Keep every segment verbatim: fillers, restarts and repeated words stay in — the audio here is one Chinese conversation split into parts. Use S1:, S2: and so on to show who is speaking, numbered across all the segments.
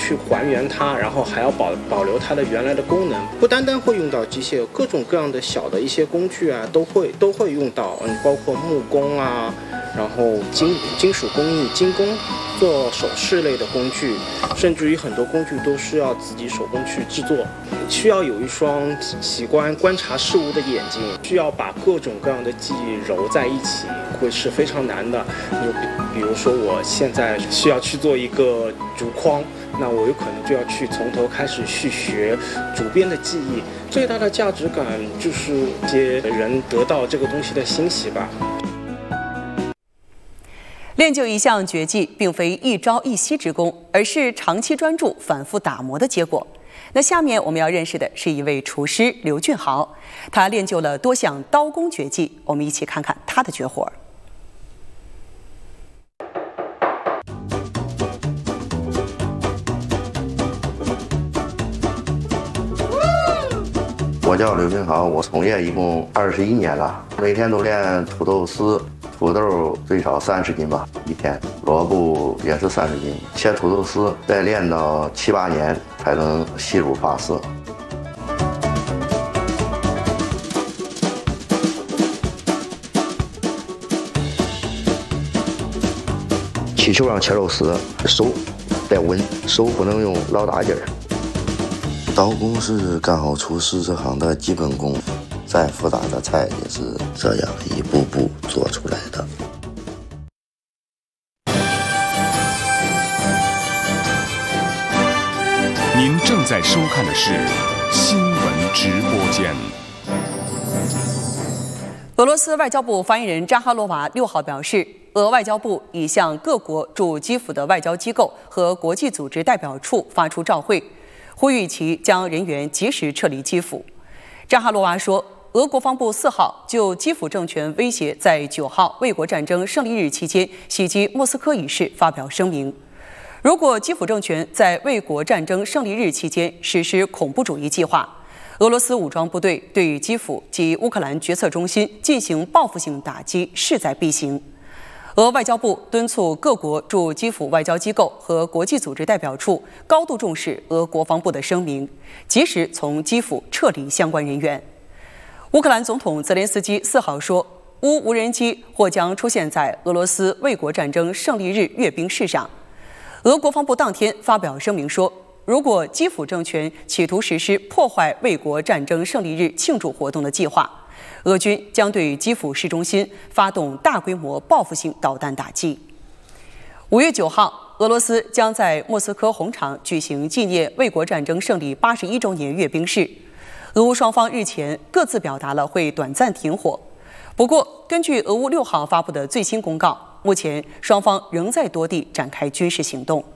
S1: 去还原它，然后还要保保留它的原来的功能。不单单会用到机械，各种各样的小的一些工具啊，都会都会用到。嗯，包括木工啊，然后金金属工艺、精工。做首饰类的工具，甚至于很多工具都是要自己手工去制作，需要有一双喜欢观察事物的眼睛，需要把各种各样的技艺揉在一起，会是非常难的。就比比如说我现在需要去做一个竹筐，那我有可能就要去从头开始去学竹编的技艺。最大的价值感就是这些人得到这个东西的欣喜吧。
S2: 练就一项绝技，并非一朝一夕之功，而是长期专注、反复打磨的结果。那下面我们要认识的是一位厨师刘俊豪，他练就了多项刀工绝技，我们一起看看他的绝活。
S3: 我叫刘俊豪，我从业一共二十一年了，每天都练土豆丝。土豆最少三十斤吧，一天；萝卜也是三十斤。切土豆丝，再练到七八年才能细乳发丝。气球上切肉丝，手得稳，手不能用老大劲儿。刀工是干好厨师这行的基本功。再复杂的菜也是这样一步步做出来的。
S4: 您正在收看的是新闻直播间。
S2: 俄罗斯外交部发言人扎哈罗娃六号表示，俄外交部已向各国驻基辅的外交机构和国际组织代表处发出照会，呼吁其将人员及时撤离基辅。扎哈罗娃说，俄国防部四号就基辅政权威胁在九号卫国战争胜利日期间袭击莫斯科一事发表声明。如果基辅政权在卫国战争胜利日期间实施恐怖主义计划，俄罗斯武装部队对于基辅及乌克兰决策中心进行报复性打击势在必行。俄外交部敦促各国驻基辅外交机构和国际组织代表处高度重视俄国防部的声明，及时从基辅撤离相关人员。乌克兰总统泽连斯基四号说，乌无人机或将出现在俄罗斯卫国战争胜利日阅兵式上。俄国防部当天发表声明说，如果基辅政权企图实施破坏卫国战争胜利日庆祝活动的计划，俄军将对基辅市中心发动大规模报复性导弹打击。五月九号，俄罗斯将在莫斯科红场举行纪念卫国战争胜利八十一周年阅兵式。俄乌双方日前各自表达了会短暂停火，不过根据俄乌六号发布的最新公告，目前双方仍在多地展开军事行动。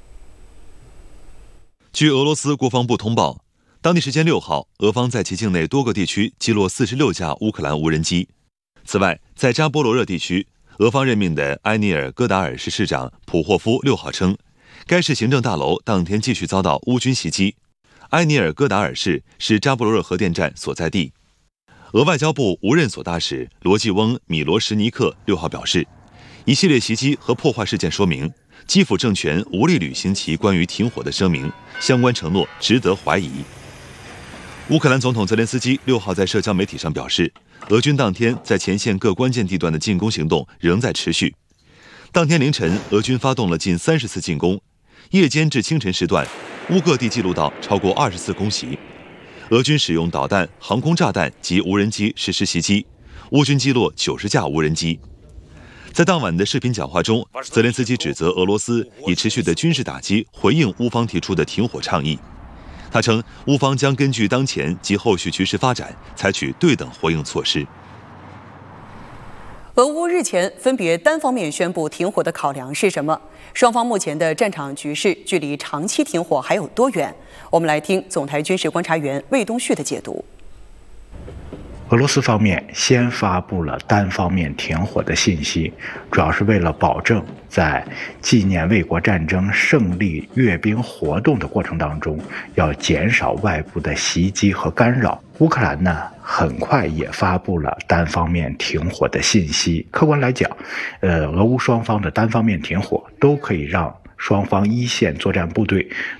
S5: 据俄罗斯国防部通报，当地时间六号，俄方在其境内多个地区击落四十六架乌克兰无人机。此外，在扎波罗热地区，俄方任命的埃尼尔戈达尔市市长普霍夫六号称，该市行政大楼当天继续遭到乌军袭击。埃尼尔戈达尔市是扎波罗热核电站所在地。俄外交部无任所大使罗季翁·米罗什尼克六号表示，一系列袭击和破坏事件说明，基辅政权无力履行其关于停火的声明，相关承诺值得怀疑。乌克兰总统泽连斯基六号在社交媒体上表示，俄军当天在前线各关键地段的进攻行动仍在持续。当天凌晨，俄军发动了近三十次进攻，夜间至清晨时段，乌各地记录到超过二十次空袭。俄军使用导弹、航空炸弹及无人机实施袭击，乌军击落九十架无人机。在当晚的视频讲话中，泽连斯基指责俄罗斯以持续的军事打击回应乌方提出的停火倡议。他称，乌方将根据当前及后续局势发展，采取对等回应措施。
S2: 俄乌日前分别单方面宣布停火的考量是什么？双方目前的战场局势距离长期停火还有多远？我们来听总台军事观察员魏东旭的解读。
S6: 俄罗斯方面先发布了单方面停火的信息，主要是为了保证在纪念卫国战争胜利阅兵活动的过程当中，要减少外部的袭击和干扰。乌克兰呢，很快也发布了单方面停火的信息。客观来讲，呃，俄乌双方的单方面停火都可以让双方一线作战部队